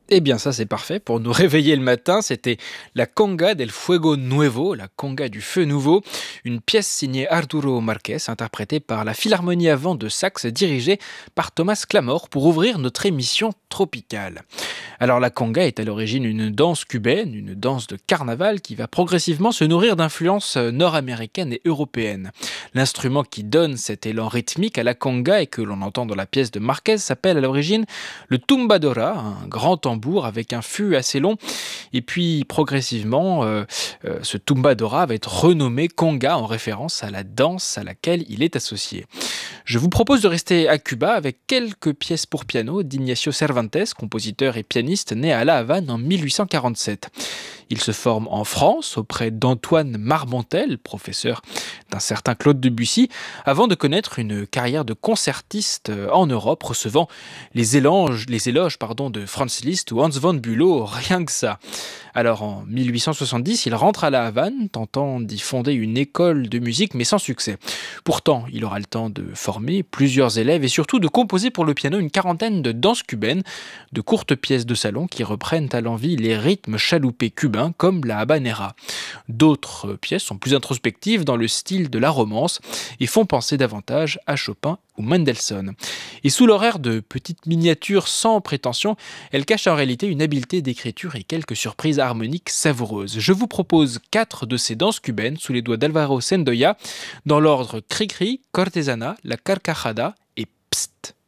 Eh bien ça c'est parfait pour nous réveiller le matin, c'était la Conga del Fuego Nuevo, la Conga du feu nouveau, une pièce signée Arturo Marquez, interprétée par la Philharmonie à vent de Saxe, dirigée par Thomas Clamor pour ouvrir notre émission tropicale. Alors la conga est à l'origine une danse cubaine, une danse de carnaval qui va progressivement se nourrir d'influences nord-américaines et européennes. L'instrument qui donne cet élan rythmique à la conga et que l'on entend dans la pièce de Marquez s'appelle à l'origine le tumbadora, un grand tambour avec un fût assez long. Et puis progressivement, ce tumbadora va être renommé conga en référence à la danse à laquelle il est associé. Je vous propose de rester à Cuba avec quelques pièces pour piano d'Ignacio Cervantes, compositeur et pianiste né à La Havane en 1847. Il se forme en France auprès d'Antoine Marmontel, professeur d'un certain Claude Debussy, avant de connaître une carrière de concertiste en Europe, recevant les éloges de Franz Liszt ou Hans von Bülow, rien que ça. Alors en 1870, il rentre à La Havane, tentant d'y fonder une école de musique, mais sans succès. Pourtant, il aura le temps de former plusieurs élèves et surtout de composer pour le piano une quarantaine de danses cubaines, de courtes pièces de salon qui reprennent à l'envi les rythmes chaloupés cubains comme la habanera. D'autres pièces sont plus introspectives dans le style de la romance et font penser davantage à Chopin ou Mendelssohn. Et sous l'horaire de petites miniatures sans prétention, elles cachent en réalité une habileté d'écriture et quelques surprises harmoniques savoureuses. Je vous propose 4 de ces danses cubaines sous les doigts d'Alvaro Sendoya, dans l'ordre Cri-Cri, Cortesana, la Carcajada et Psst.